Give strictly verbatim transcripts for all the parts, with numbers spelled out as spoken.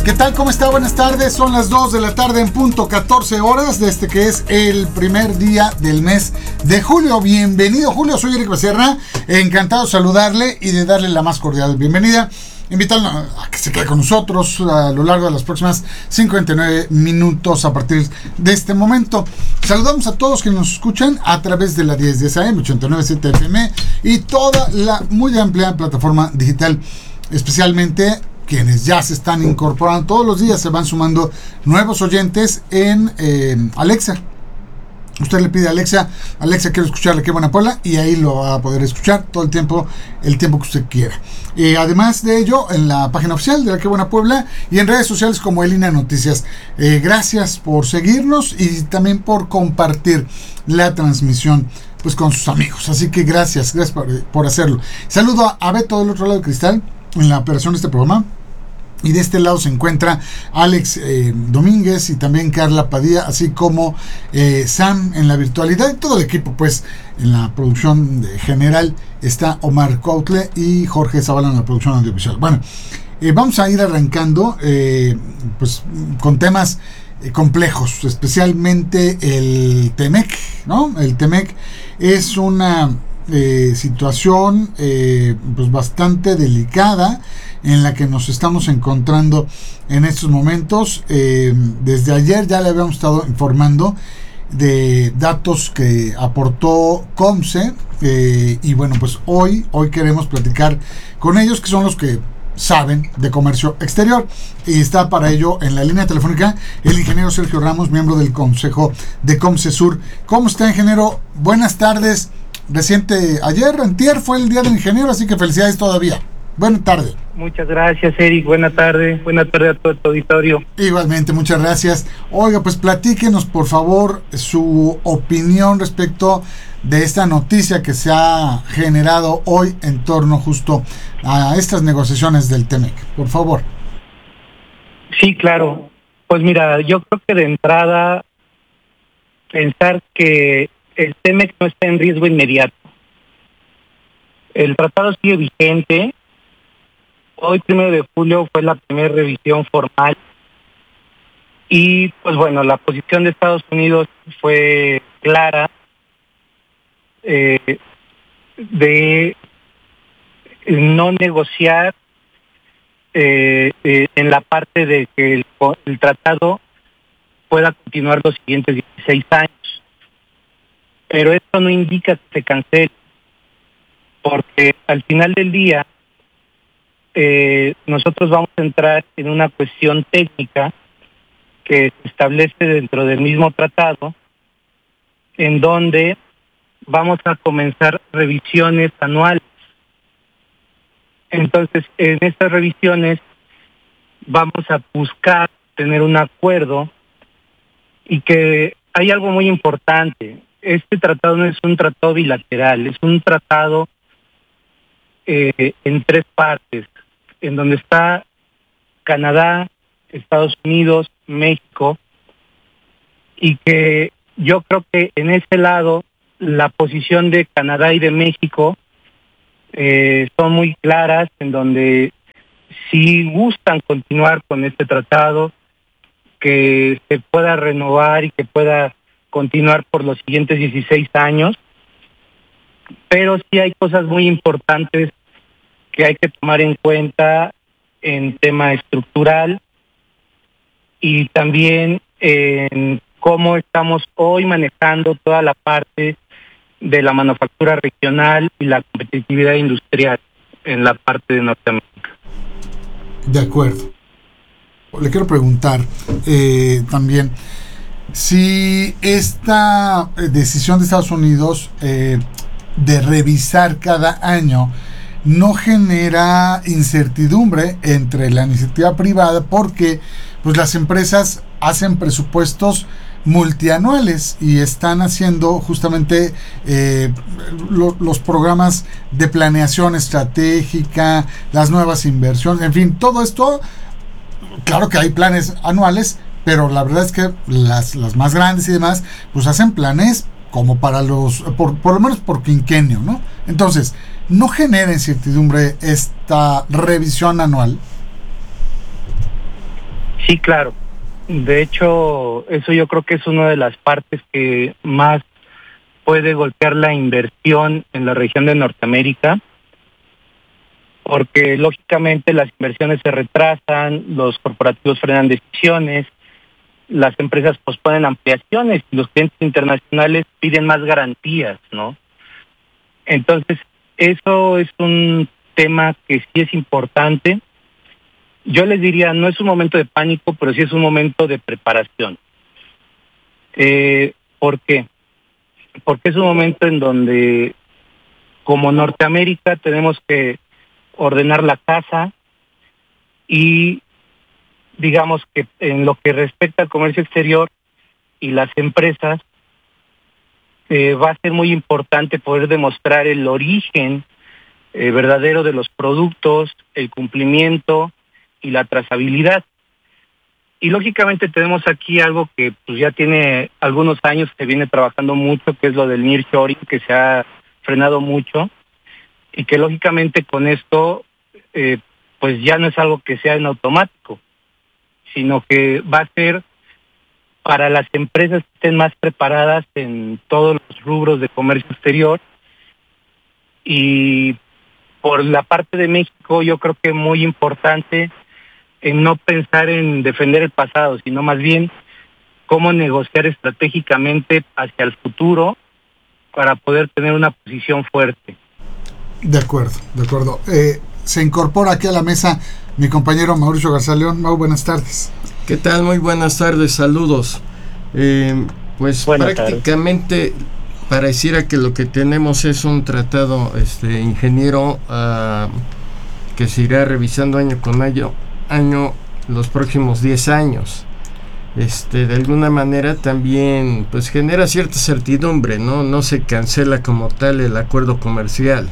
¿Qué tal? ¿Cómo está? Buenas tardes. Son las dos de la tarde en punto, catorce horas de este que es el primer día del mes de julio. Bienvenido, Julio. Soy Eric Becerra. Encantado de saludarle y de darle la más cordial bienvenida. Invitarlo a que se quede con nosotros a lo largo de las próximas cincuenta y nueve minutos a partir de este momento. Saludamos a todos que nos escuchan a través de la diez diez A M, ochenta y nueve punto siete F M y toda la muy amplia plataforma digital, especialmente quienes ya se están incorporando. Todos los días se van sumando nuevos oyentes en eh, Alexa. Usted le pide a Alexa, Alexa, quiero escucharle Qué Buena Puebla, y ahí lo va a poder escuchar todo el tiempo, el tiempo que usted quiera. Eh, además de ello, en la página oficial de la Qué Buena Puebla y en redes sociales como Elina Noticias. Eh, gracias por seguirnos y también por compartir la transmisión pues con sus amigos. Así que gracias, gracias por, por hacerlo. Saludo a Beto del otro lado del cristal en la operación de este programa. Y de este lado se encuentra Alex eh, Domínguez y también Carla Padilla, así como eh, Sam en la virtualidad y todo el equipo, pues en la producción de general está Omar Coutle y Jorge Zavala en la producción audiovisual. Bueno, eh, vamos a ir arrancando eh, pues con temas eh, complejos, especialmente el Temec, ¿no? El Temec es una eh, situación eh, pues bastante delicada en la que nos estamos encontrando en estos momentos. Eh, desde ayer ya le habíamos estado informando de datos que aportó COMCE eh, y bueno, pues hoy, hoy queremos platicar con ellos, que son los que saben de comercio exterior, y está para ello en la línea telefónica el ingeniero Sergio Ramos, miembro del consejo de COMCE Sur. ¿Cómo está, ingeniero? Buenas tardes. Reciente, ayer, antier fue el día del ingeniero, así que felicidades todavía. Buenas tardes. Muchas gracias, Eric. Buenas tardes. Buenas tardes a todo tu auditorio. Igualmente, muchas gracias. Oiga, pues platíquenos, por favor, su opinión respecto de esta noticia que se ha generado hoy en torno justo a estas negociaciones del Temec. Por favor. Sí, claro. Pues mira, yo creo que de entrada pensar que el Temec no está en riesgo inmediato. El tratado sigue vigente. Hoy, primero de julio, fue la primera revisión formal y, pues bueno, la posición de Estados Unidos fue clara eh, de no negociar eh, eh, en la parte de que el, el tratado pueda continuar los siguientes dieciséis años. Pero esto no indica que se cancele, porque al final del día Eh, nosotros vamos a entrar en una cuestión técnica que se establece dentro del mismo tratado, en donde vamos a comenzar revisiones anuales. Entonces, en estas revisiones vamos a buscar tener un acuerdo, y que hay algo muy importante. Este tratado no es un tratado bilateral, es un tratado eh, en tres partes, en donde está Canadá, Estados Unidos, México, y que yo creo que en ese lado la posición de Canadá y de México eh, son muy claras, en donde si gustan continuar con este tratado, que se pueda renovar y que pueda continuar por los siguientes dieciséis años, pero sí hay cosas muy importantes que hay que tomar en cuenta en tema estructural y también en cómo estamos hoy manejando toda la parte de la manufactura regional y la competitividad industrial en la parte de Norteamérica. De acuerdo. Le quiero preguntar eh, también si esta decisión de Estados Unidos eh, de revisar cada año no genera incertidumbre entre la iniciativa privada, porque pues las empresas hacen presupuestos multianuales y están haciendo justamente eh, lo, los programas de planeación estratégica, las nuevas inversiones, en fin, todo esto. Claro que hay planes anuales, pero la verdad es que las, las más grandes y demás pues hacen planes como para los, por, por lo menos por quinquenio, ¿no? Entonces, ¿no genera incertidumbre esta revisión anual? Sí, claro. De hecho, eso yo creo que es una de las partes que más puede golpear la inversión en la región de Norteamérica, porque lógicamente las inversiones se retrasan, los corporativos frenan decisiones, las empresas posponen ampliaciones y los clientes internacionales piden más garantías, ¿no? Entonces, eso es un tema que sí es importante. Yo les diría, no es un momento de pánico, pero sí es un momento de preparación. Eh, ¿Por qué? Porque es un momento en donde, como Norteamérica, tenemos que ordenar la casa y, digamos que en lo que respecta al comercio exterior y las empresas, eh, va a ser muy importante poder demostrar el origen eh, verdadero de los productos, el cumplimiento y la trazabilidad. Y lógicamente tenemos aquí algo que pues ya tiene algunos años que viene trabajando mucho, que es lo del nearshoring, que se ha frenado mucho, y que lógicamente con esto eh, pues ya no es algo que sea en automático, sino que va a ser para las empresas que estén más preparadas en todos los rubros de comercio exterior. Y por la parte de México, yo creo que es muy importante en no pensar en defender el pasado, sino más bien cómo negociar estratégicamente hacia el futuro para poder tener una posición fuerte. De acuerdo, de acuerdo. Eh, se incorpora aquí a la mesa mi compañero Mauricio García León. Mau, buenas tardes. ¿Qué tal? Muy buenas tardes, saludos. Eh, pues buenas prácticamente tardes. Pareciera que lo que tenemos es un tratado, este ingeniero, uh, que se irá revisando año con año, año los próximos diez años. Este, de alguna manera también pues genera cierta certidumbre, ¿no? No se cancela como tal el acuerdo comercial.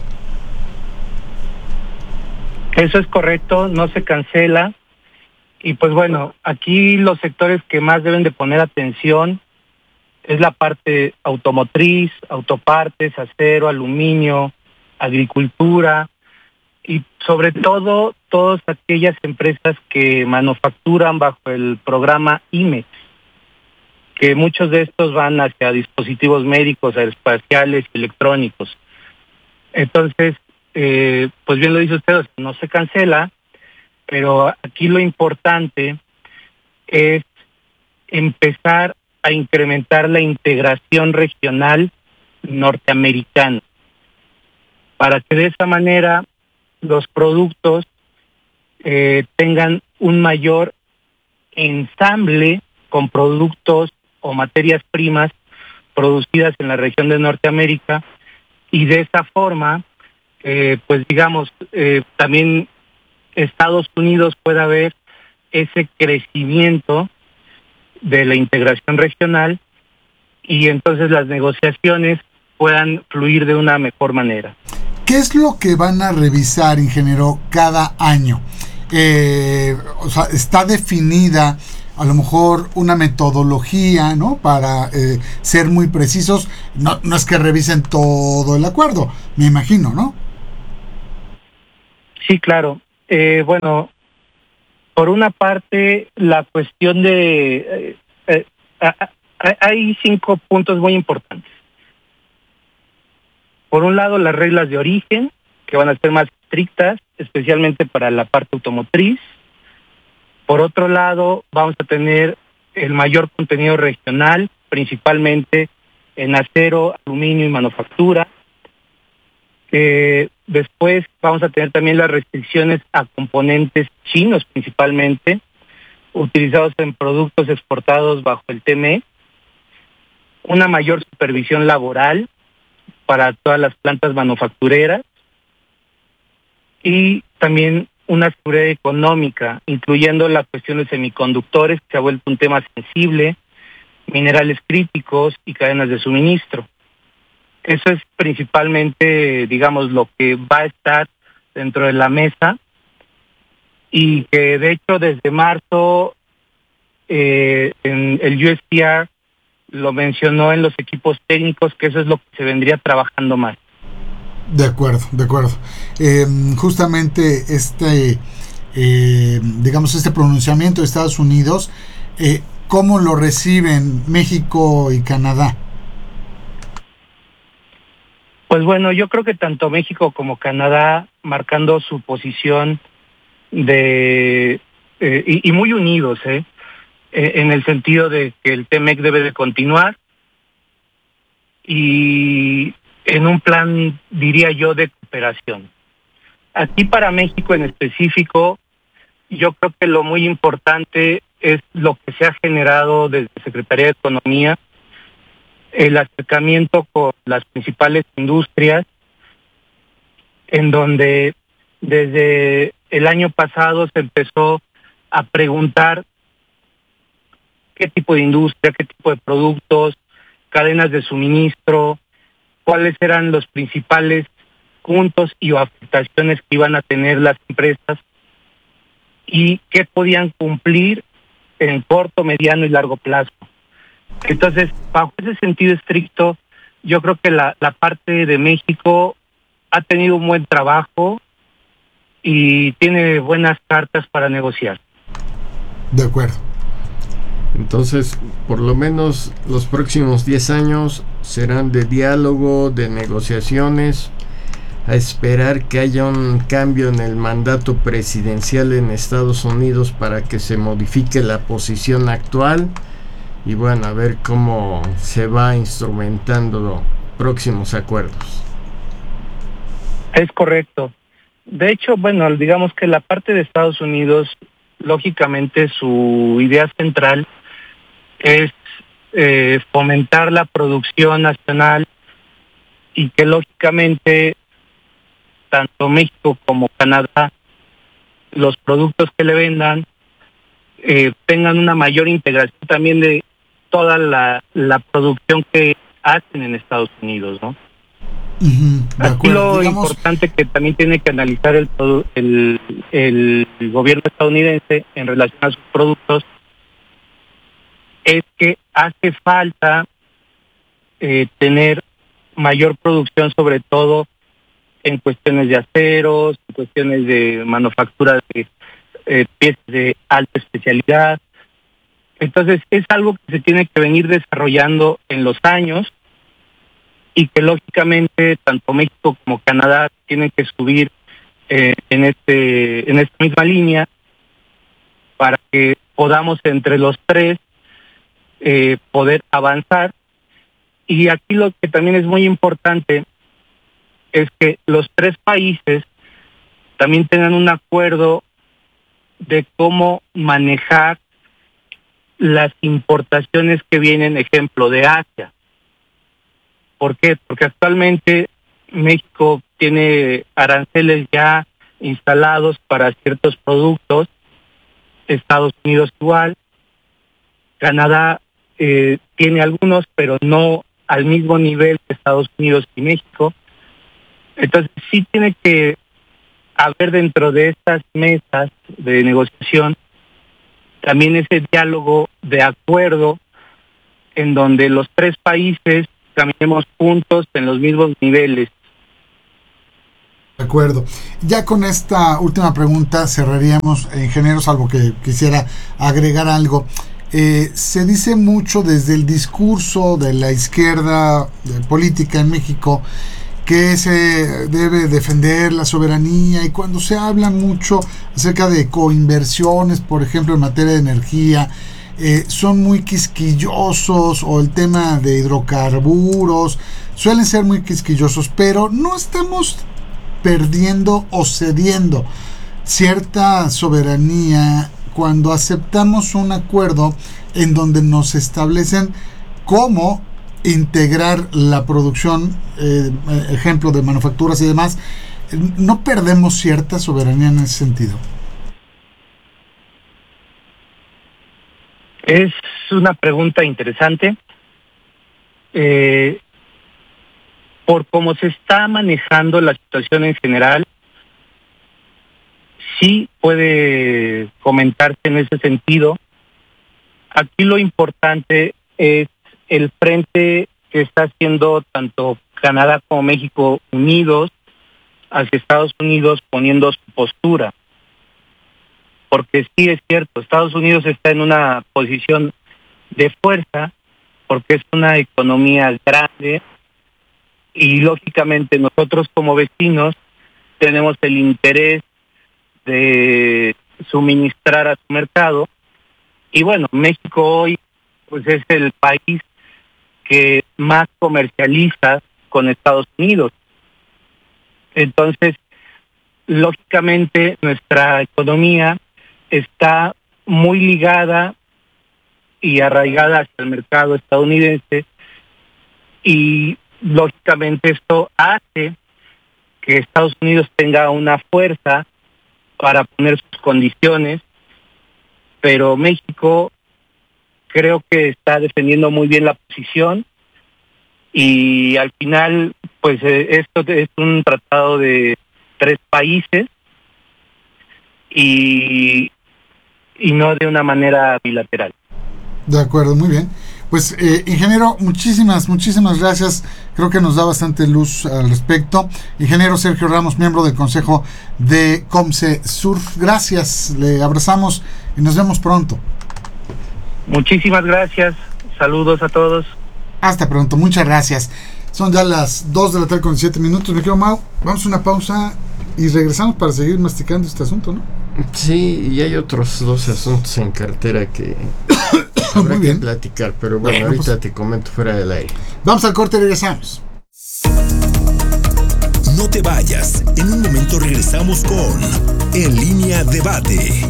Eso es correcto, no se cancela. Y pues bueno, aquí los sectores que más deben de poner atención es la parte automotriz, autopartes, acero, aluminio, agricultura y sobre todo todas aquellas empresas que manufacturan bajo el programa I M E X, que muchos de estos van hacia dispositivos médicos, aeroespaciales y electrónicos. Entonces, eh, pues bien lo dice usted, no se cancela, pero aquí lo importante es empezar a incrementar la integración regional norteamericana, para que de esa manera los productos eh, tengan un mayor ensamble con productos o materias primas producidas en la región de Norteamérica, y de esa forma, eh, pues digamos, eh, también Estados Unidos pueda ver ese crecimiento de la integración regional y entonces las negociaciones puedan fluir de una mejor manera. ¿Qué es lo que van a revisar, ingeniero, cada año? Eh, o sea, está definida a lo mejor una metodología, ¿no? Para eh, ser muy precisos. No, no es que revisen todo el acuerdo, me imagino, ¿no? Sí, claro. Eh, bueno, por una parte, la cuestión de... Eh, eh, eh, hay cinco puntos muy importantes. Por un lado, las reglas de origen, que van a ser más estrictas, especialmente para la parte automotriz. Por otro lado, vamos a tener el mayor contenido regional, principalmente en acero, aluminio y manufactura. Eh, después vamos a tener también las restricciones a componentes chinos, principalmente, utilizados en productos exportados bajo el T M E. Una mayor supervisión laboral para todas las plantas manufactureras y también una seguridad económica, incluyendo la cuestión de semiconductores, que se ha vuelto un tema sensible, minerales críticos y cadenas de suministro. Eso es principalmente, digamos, lo que va a estar dentro de la mesa y que de hecho desde marzo eh, en el U S T R lo mencionó en los equipos técnicos, que eso es lo que se vendría trabajando más. De acuerdo, de acuerdo. Eh, justamente este eh, digamos, este pronunciamiento de Estados Unidos, eh, ¿cómo lo reciben México y Canadá? Pues bueno, yo creo que tanto México como Canadá marcando su posición de eh, y, y muy unidos, ¿eh? eh, en el sentido de que el T-M E C debe de continuar y en un plan, diría yo, de cooperación. Aquí para México en específico, yo creo que lo muy importante es lo que se ha generado desde Secretaría de Economía, el acercamiento con las principales industrias, en donde desde el año pasado se empezó a preguntar qué tipo de industria, qué tipo de productos, cadenas de suministro, cuáles eran los principales puntos y afectaciones que iban a tener las empresas y qué podían cumplir en corto, mediano y largo plazo. Entonces, bajo ese sentido estricto, yo creo que la, la parte de México ha tenido un buen trabajo y tiene buenas cartas para negociar. De acuerdo. Entonces, por lo menos los próximos diez años serán de diálogo, de negociaciones, a esperar que haya un cambio en el mandato presidencial en Estados Unidos para que se modifique la posición actual y bueno, a ver cómo se va instrumentando próximos acuerdos. Es correcto. De hecho, bueno, digamos que la parte de Estados Unidos, lógicamente su idea central es eh, fomentar la producción nacional y que lógicamente tanto México como Canadá, los productos que le vendan, eh, tengan una mayor integración también de toda la, la producción que hacen en Estados Unidos, ¿no? Uh-huh, Aquí lo digamos, importante que también tiene que analizar el, el, el gobierno estadounidense en relación a sus productos es que hace falta eh, tener mayor producción, sobre todo en cuestiones de aceros, en cuestiones de manufactura de eh, piezas de alta especialidad. Entonces es algo que se tiene que venir desarrollando en los años y que lógicamente tanto México como Canadá tienen que subir eh, en este en esta misma línea para que podamos entre los tres eh, poder avanzar. Y aquí lo que también es muy importante es que los tres países también tengan un acuerdo de cómo manejar las importaciones que vienen, ejemplo, de Asia. ¿Por qué? Porque actualmente México tiene aranceles ya instalados para ciertos productos, Estados Unidos igual, Canadá eh, tiene algunos, pero no al mismo nivel que Estados Unidos y México. Entonces sí tiene que haber dentro de estas mesas de negociación también ese diálogo de acuerdo en donde los tres países caminemos juntos en los mismos niveles. De acuerdo. Ya con esta última pregunta cerraríamos, ingeniero, salvo que quisiera agregar algo. Eh, se dice mucho desde el discurso de la izquierda de política en México que se debe defender la soberanía, y cuando se habla mucho acerca de coinversiones, por ejemplo en materia de energía, eh, son muy quisquillosos, o el tema de hidrocarburos, suelen ser muy quisquillosos, pero no estamos perdiendo o cediendo cierta soberanía cuando aceptamos un acuerdo en donde nos establecen cómo integrar la producción, eh, ejemplo de manufacturas y demás. ¿No perdemos cierta soberanía en ese sentido? Es una pregunta interesante. Eh, por cómo se está manejando la situación en general, sí puede comentarse en ese sentido. Aquí lo importante es el frente que está haciendo tanto Canadá como México unidos hacia Estados Unidos, poniendo su postura. porque sí es cierto, Estados Unidos está en una posición de fuerza, porque es una economía grande, y lógicamente nosotros como vecinos tenemos el interés de suministrar a su mercado. Y bueno, México hoy pues es el país que más comercializa con Estados Unidos. Entonces, lógicamente nuestra economía está muy ligada y arraigada hacia el mercado estadounidense, y lógicamente esto hace que Estados Unidos tenga una fuerza para poner sus condiciones, pero México creo que está defendiendo muy bien la posición, y al final pues eh, esto es un tratado de tres países y, y no de una manera bilateral. De acuerdo, muy bien. Pues, eh, ingeniero, muchísimas, muchísimas gracias. Creo que nos da bastante luz al respecto. Ingeniero Sergio Ramos, miembro del Consejo de COMCESUR. Gracias, le abrazamos y nos vemos pronto. Muchísimas gracias. Saludos a todos. Hasta pronto, muchas gracias. Son ya las dos de la tarde con siete minutos. Me quedo, Mau. Vamos a una pausa y regresamos para seguir masticando este asunto, ¿no? Sí, y hay otros dos asuntos en cartera que habrá que platicar, pero bueno, bueno ahorita pues, te comento fuera del aire. Vamos al corte y regresamos. No te vayas, en un momento regresamos con En Línea Debate.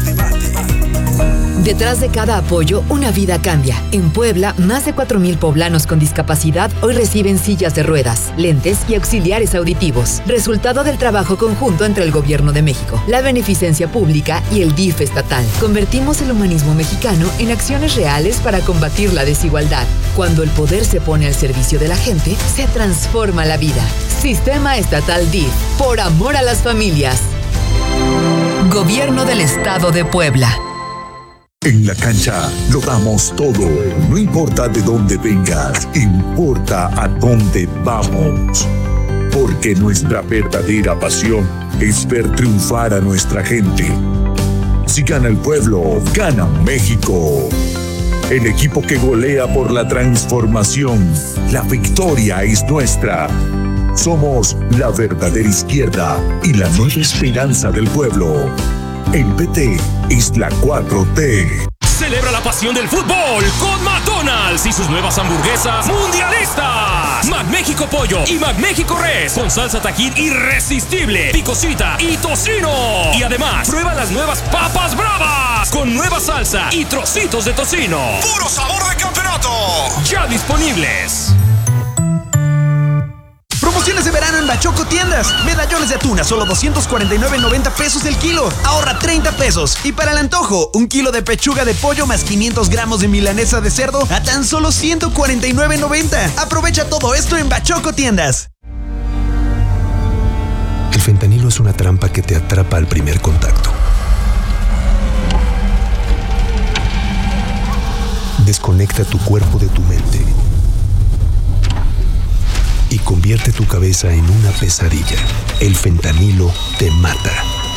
Detrás de cada apoyo, una vida cambia. En Puebla, más de cuatro mil poblanos con discapacidad hoy reciben sillas de ruedas, lentes y auxiliares auditivos. Resultado del trabajo conjunto entre el Gobierno de México, la Beneficencia Pública y el D I F estatal. Convertimos el humanismo mexicano en acciones reales para combatir la desigualdad. Cuando el poder se pone al servicio de la gente, se transforma la vida. Sistema Estatal D I F, por amor a las familias. Gobierno del Estado de Puebla. En la cancha lo damos todo, no importa de dónde vengas, importa a dónde vamos. Porque nuestra verdadera pasión es ver triunfar a nuestra gente. Si gana el pueblo, gana México. El equipo que golea por la transformación, la victoria es nuestra. Somos la verdadera izquierda y la nueva esperanza del pueblo. El P T es la cuatro T. Celebra la pasión del fútbol con McDonald's y sus nuevas hamburguesas mundialistas. McMéxico Pollo y McMéxico Res con salsa Tajín irresistible, picosita y tocino. Y además, prueba las nuevas papas bravas con nueva salsa y trocitos de tocino. ¡Puro sabor de campeonato! Ya disponibles. Promociones de verano en Bachoco Tiendas. Medallones de atún a solo doscientos cuarenta y nueve noventa pesos el kilo. Ahorra treinta pesos. Y para el antojo, un kilo de pechuga de pollo más quinientos gramos de milanesa de cerdo a tan solo ciento cuarenta y nueve noventa. Aprovecha todo esto en Bachoco Tiendas. El fentanilo es una trampa que te atrapa al primer contacto. Desconecta tu cuerpo de tu mente y convierte tu cabeza en una pesadilla. El fentanilo te mata.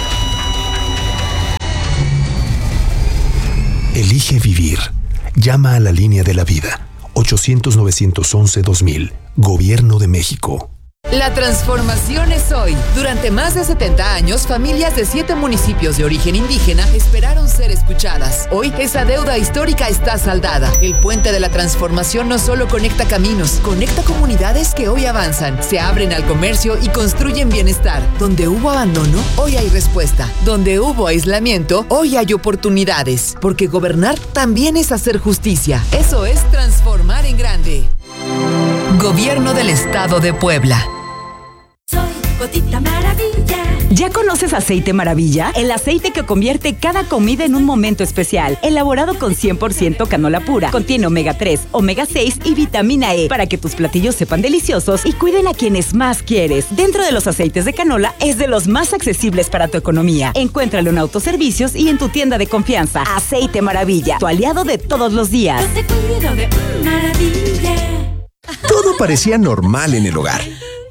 Elige vivir. Llama a la línea de la vida. ochocientos, novecientos once, dos mil. Gobierno de México. La transformación es hoy. Durante más de setenta años, familias de siete municipios de origen indígena esperaron ser escuchadas. Hoy, esa deuda histórica está saldada. El puente de la transformación no solo conecta caminos, conecta comunidades que hoy avanzan, se abren al comercio y construyen bienestar. Donde hubo abandono, hoy hay respuesta. Donde hubo aislamiento, hoy hay oportunidades. Porque gobernar también es hacer justicia. Eso es transformar en grande. Gobierno del Estado de Puebla. Soy Gotita Maravilla. ¿Ya conoces Aceite Maravilla? El aceite que convierte cada comida en un momento especial. Elaborado con cien por ciento canola pura. Contiene omega tres, omega seis y vitamina E para que tus platillos sepan deliciosos y cuiden a quienes más quieres. Dentro de los aceites de canola es de los más accesibles para tu economía. Encuéntralo en autoservicios y en tu tienda de confianza. Aceite Maravilla, tu aliado de todos los días. Yo te cuido de maravilla. Todo parecía normal en el hogar,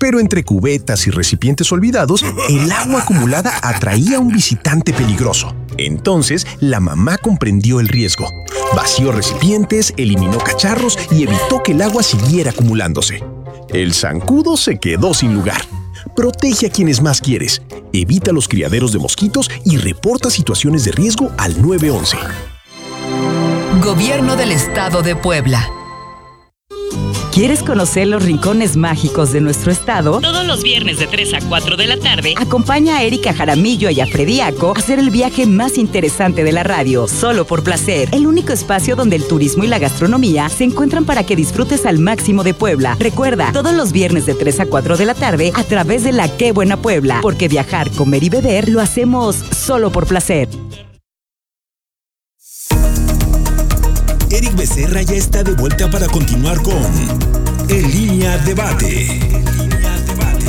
Pero entre cubetas y recipientes olvidados, el agua acumulada atraía a un visitante peligroso. Entonces, la mamá comprendió el riesgo. Vació recipientes, eliminó cacharros y evitó que el agua siguiera acumulándose. El zancudo se quedó sin lugar. Protege a quienes más quieres, evita los criaderos de mosquitos y reporta situaciones de riesgo al nueve once. Gobierno del Estado de Puebla. ¿Quieres conocer los rincones mágicos de nuestro estado? Todos los viernes de tres a cuatro de la tarde, acompaña a Erika Jaramillo y a Frediaco a hacer el viaje más interesante de la radio, solo por placer. El único espacio donde el turismo y la gastronomía se encuentran para que disfrutes al máximo de Puebla. Recuerda, todos los viernes de tres a cuatro de la tarde a través de la Qué Buena Puebla, porque viajar, comer y beber lo hacemos solo por placer. Eric Becerra ya está de vuelta para continuar con En Línea Debate. En Línea Debate.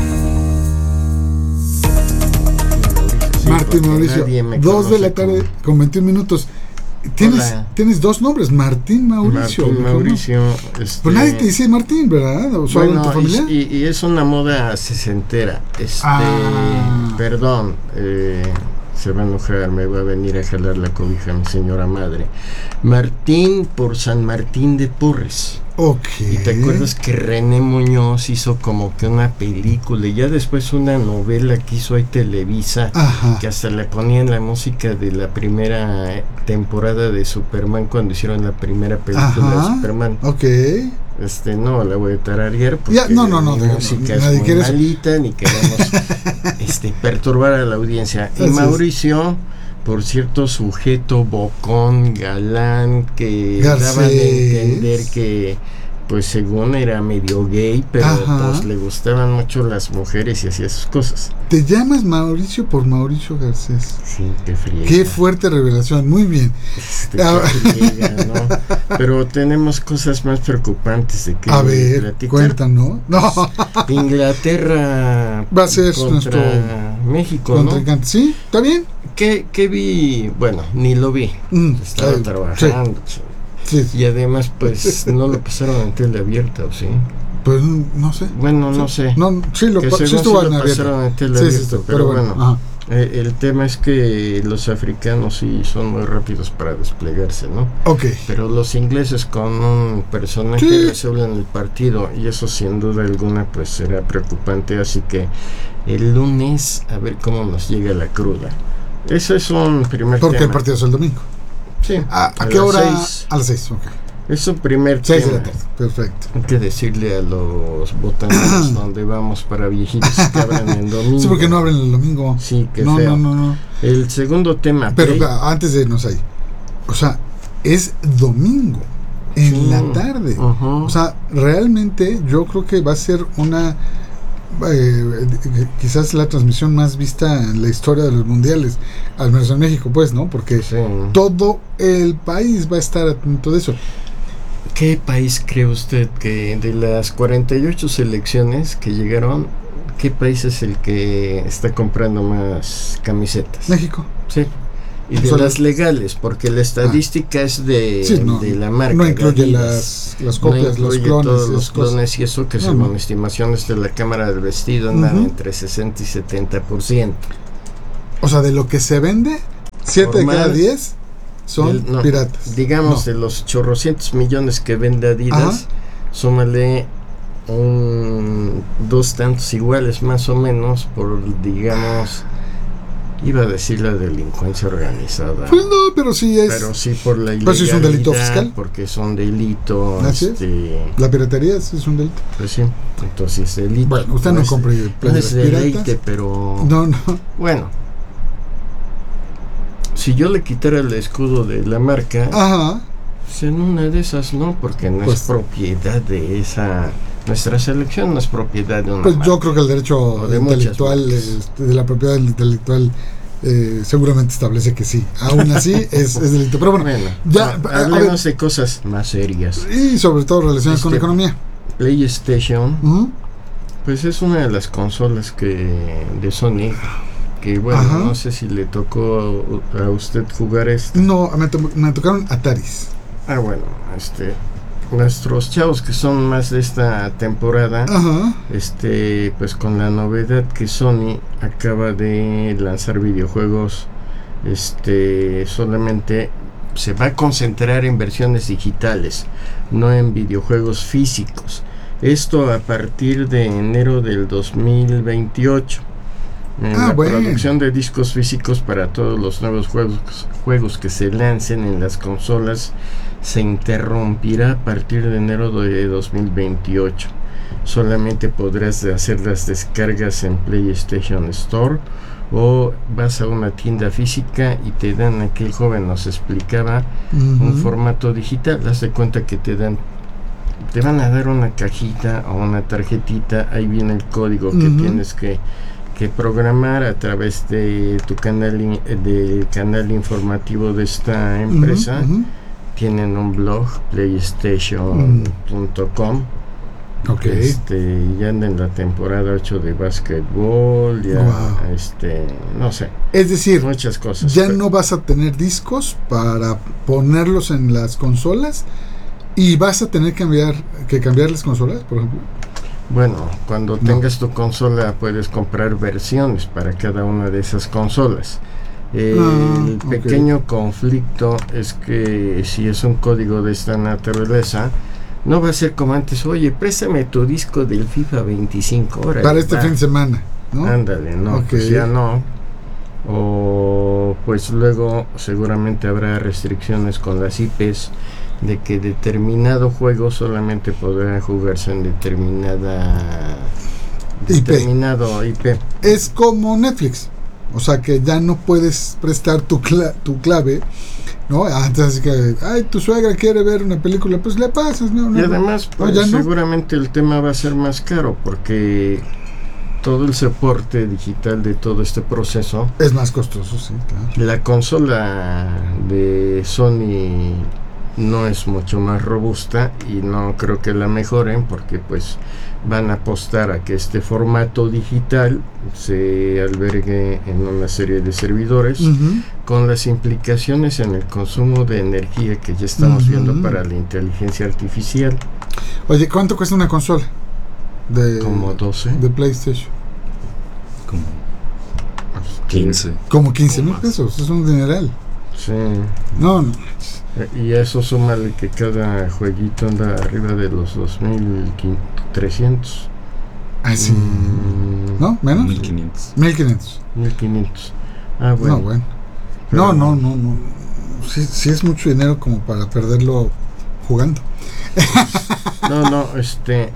Martín Mauricio, dos de la tarde con veintiún minutos. ¿Tienes, tienes dos nombres, Martín Mauricio. Martín Mauricio. Este, pues nadie te dice Martín, ¿verdad? ¿O solo bueno, en tu familia? Y, y es una moda sesentera. Este, ah. Perdón, eh, se va a enojar, me va a venir a jalar la cobija mi señora madre. Martín por San Martín de Porres. Ok. Y te acuerdas que René Muñoz hizo como que una película y ya después una novela que hizo ahí Televisa. Ajá. Que hasta le ponían la música de la primera temporada de Superman cuando hicieron la primera película. Ajá. De Superman. Ok. Este, no la voy a tararear porque ya, no, no, no, mi no, música no, es muy malita, ni queremos este, perturbar a la audiencia. Y Mauricio, por cierto, sujeto bocón, galán, que Garcés. Daban a entender que, pues según era medio gay, pero Ajá. pues le gustaban mucho las mujeres y hacía sus cosas. ¿Te llamas Mauricio por Mauricio Garcés? Sí, qué friega. Qué fuerte revelación, muy bien. Este, ah. friega, ¿no? Pero tenemos cosas más preocupantes de que a ver, platicar. Cuéntanos. No. Inglaterra va a ser contra nuestro México, contrincante. ¿no? Sí, está bien. ¿Qué, qué vi? Bueno, ni lo vi. Mm, Estaba eh, trabajando. Sí. Sí. Y además, pues, no lo pasaron en tele abierta, ¿o sí? Pues, no sé. Bueno, no sí. sé. No, sí, lo, que pa- sí estuvo sí lo pasaron en tele sí, abierta, sí, sí, pero, pero bueno. bueno eh, el tema es que los africanos sí son muy rápidos para desplegarse, ¿no? Ok. Pero los ingleses con un personaje sí. resuelven el partido y eso sin duda alguna pues será preocupante, así que el lunes a ver cómo nos llega la cruda. Eso es un primer Porque tema. el partido es el domingo. Sí. ¿A, a, a qué hora? Seis. A las seis, ok. Es un primer seis tema. De la tarde, perfecto. Hay que decirle a los botaneros donde vamos para viejitos que abran el domingo. Sí, porque no abren el domingo. Sí, que no, feo. No, no, no. El segundo tema. Pero play. Antes de irnos ahí, o sea, es domingo en sí. la tarde. Uh-huh. O sea, realmente yo creo que va a ser una eh, quizás la transmisión más vista en la historia de los mundiales, al menos en México, pues, ¿no? Porque sí. todo el país va a estar atento de eso. ¿Qué país cree usted que de las cuarenta y ocho selecciones que llegaron, qué país es el que está comprando más camisetas? México. Sí. Y de Solo. Las legales, porque la estadística ah. es de, sí, no, de la marca. No incluye las, las copias, no los clones. Todos los clones y eso que no, según no. estimaciones de la Cámara del Vestido andan uh-huh. entre sesenta y setenta por ciento. O sea, de lo que se vende, siete de cada diez son el, no, piratas. Digamos, no. de los chorrocientos millones que vende Adidas, Ajá. súmale un, dos tantos iguales más o menos por, digamos... Iba a decir la delincuencia organizada. Pues no, pero sí es. Pero sí por la ilegalidad. Pues es un delito fiscal. Porque es un delito. Así este, es. La piratería es, es un delito. Pues sí. Entonces delito. Bueno, usted no, no compre no es deleite, pero. No, no. Bueno. Si yo le quitara el escudo de la marca. Ajá. Pues en una de esas no, porque no pues, es propiedad de esa. Nuestra selección no es propiedad de una Pues marca, yo creo que el derecho de intelectual, este, de la propiedad intelectual, eh, seguramente establece que sí. Aún así es, es delito. Pero bueno, bueno ya hablemos de cosas más serias. Y sobre todo relacionadas este, con la economía. PlayStation, uh-huh. pues es una de las consolas que de Sony. Que bueno, Ajá. no sé si le tocó a usted jugar esto. No, me, to- me tocaron Ataris. Ah, bueno, este... nuestros chavos que son más de esta temporada, Ajá. este, pues con la novedad que Sony acaba de lanzar videojuegos, este, solamente se va a concentrar en versiones digitales, no en videojuegos físicos. Esto a partir de enero del dos mil veintiocho. En ah, la bueno. producción de discos físicos para todos los nuevos juegos, juegos que se lancen en las consolas se interrumpirá a partir de enero de dos mil veintiocho. Solamente podrás hacer las descargas en PlayStation Store o vas a una tienda física y te dan, aquel joven nos explicaba, uh-huh. un formato digital. Haz de cuenta que te dan, te van a dar una cajita o una tarjetita, ahí viene el código uh-huh. que tienes que que programar a través de tu canal in, del canal informativo de esta empresa. Uh-huh, uh-huh. Tienen un blog, playstation punto com. Okay. Este, ya andan en la temporada ocho de básquetbol, ya wow. este, no sé. Es decir, muchas cosas. Ya pero... no vas a tener discos para ponerlos en las consolas y vas a tener que cambiar que cambiar las consolas, por ejemplo. Bueno, cuando no. tengas tu consola puedes comprar versiones para cada una de esas consolas. El ah, pequeño okay. conflicto es que si es un código de esta naturaleza, no va a ser como antes, oye, préstame tu disco del FIFA veinticinco horas. Para este va. fin de semana, ¿no? Ándale, no, okay. pues ya no. O pues luego seguramente habrá restricciones con las I Pes, de que determinado juego solamente podrá jugarse en determinada determinado I P. Es como Netflix, o sea que ya no puedes prestar tu cla- tu clave, ¿no? Antes así que, ay, tu suegra quiere ver una película, pues le pasas, ¿no? no y además, pues, no, seguramente no. el tema va a ser más caro porque todo el soporte digital de todo este proceso es más costoso, sí, claro. La consola de Sony no es mucho más robusta y no creo que la mejoren porque pues van a apostar a que este formato digital se albergue en una serie de servidores uh-huh. con las implicaciones en el consumo de energía que ya estamos uh-huh. viendo para la inteligencia artificial. Oye, ¿cuánto cuesta una consola? De, como doce de PlayStation. Como quince. Como quince mil pesos, es un dineral. Sí. No, no. Y a eso súmale que cada jueguito anda arriba de los dos mil trescientos. Ah, sí. Mm, ¿No? ¿Menos? mil quinientos. mil quinientos. mil quinientos. Ah, bueno. No, bueno. No, no, no, no. Sí, sí es mucho dinero como para perderlo jugando. No, no, este...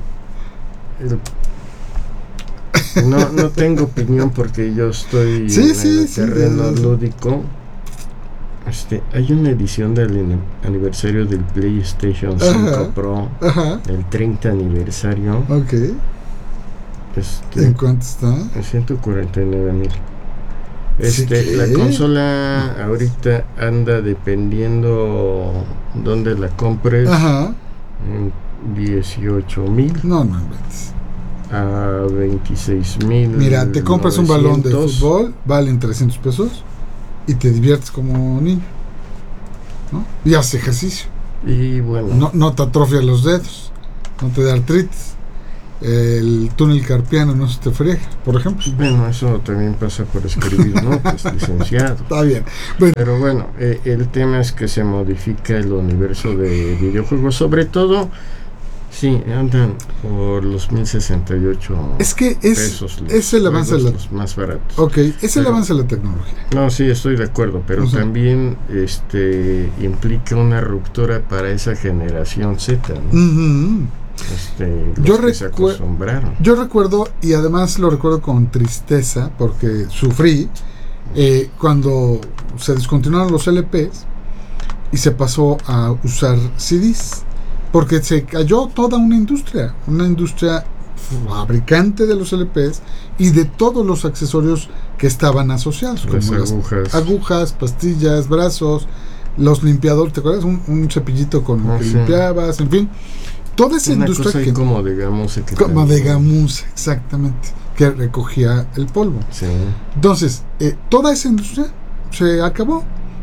El, no, no tengo opinión porque yo estoy sí, en sí, el sí, terreno sí, sí. lúdico. Este, hay una edición del aniversario del PlayStation cinco ajá, Pro, ajá. el treinta aniversario. Ok. Este, ¿En cuánto está? En ciento cuarenta y nueve mil. Este, ¿sí, la consola no. ahorita anda dependiendo dónde la compres. Ajá. En dieciocho mil. No, no, ves. A veintiséis mil. Mira, te compras novecientos. Un balón de fútbol, valen trescientos pesos. Y te diviertes como niño, ¿no? Y haces ejercicio. Y bueno. No, no te atrofias los dedos, no te da artritis. El túnel carpiano no se te friega, por ejemplo. Bueno, eso también pasa por escribir, ¿no? Pues licenciado. Está bien. Bueno. Pero bueno, eh, el tema es que se modifica el universo de videojuegos, sobre todo. Sí, andan por los mil sesenta y ocho es que es, pesos los, es el avance de la, los más baratos. Ok, es el pero, avance de la tecnología. No, sí, estoy de acuerdo, pero o sea, también este implica una ruptura para esa generación Z, ¿no? Uh-huh. Este, los yo, que recu- se acostumbraron. yo recuerdo, y además lo recuerdo con tristeza, porque sufrí eh, cuando se descontinuaron los L Pes y se pasó a usar C Ds. Porque se cayó toda una industria, una industria fabricante de los L Pes y de todos los accesorios que estaban asociados, las como agujas. las agujas, pastillas, brazos, los limpiadores, ¿te acuerdas? Un, un cepillito con oh, el que sí. limpiabas, en fin. Toda esa una industria cosa que como de gamuza, que como de gamuza, exactamente, que recogía el polvo. Sí. Entonces, eh, toda esa industria se acabó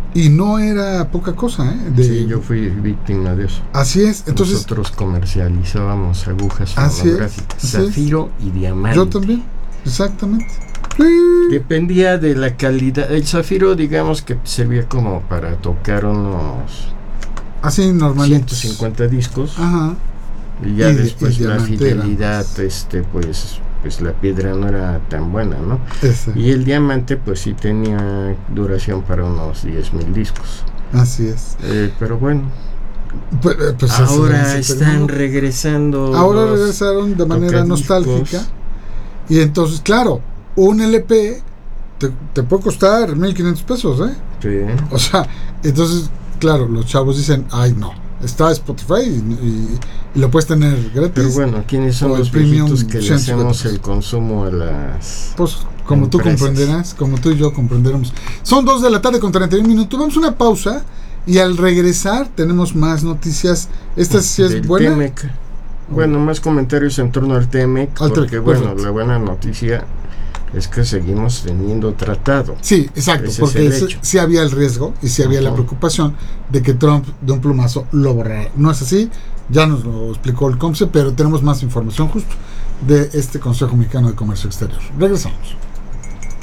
Y no era poca cosa, ¿eh? De, sí, yo fui víctima de eso. Así es, entonces... Nosotros comercializábamos agujas fonográficas, zafiro es. y diamante. Yo también, exactamente. Dependía de la calidad. El zafiro, digamos que servía como para tocar unos... Así, normalitos. ciento cincuenta discos. Ajá. Y ya y después de, y la fidelidad, este, pues... pues la piedra no era tan buena, ¿no? Ese. Y el diamante pues sí tenía duración para unos diez mil discos. Así es. Eh, pero bueno, pues, pues ahora están regresando. Ahora regresaron de manera nostálgica. Y entonces, claro, un L P te, te puede costar mil quinientos pesos, ¿eh? Sí. O sea, entonces, claro, los chavos dicen, ay no, está Spotify y, y, y lo puedes tener gratis. Pero bueno, ¿quiénes son los viejitos que le hacemos el consumo a las Pues como empresas? Tú comprenderás, como tú y yo comprenderemos. Son dos de la tarde con treinta y un minutos. Vamos a una pausa y al regresar tenemos más noticias. Esta sí es buena. Temec. Bueno, más comentarios en torno al Temec, porque bueno, perfecto. La buena noticia es que seguimos teniendo tratado. Sí, exacto, ese porque ese, sí había el riesgo y sí había uh-huh. la preocupación de que Trump de un plumazo lo borrara. No es así, ya nos lo explicó el COMSE, pero tenemos más información justo de este Consejo Mexicano de Comercio Exterior. Regresamos.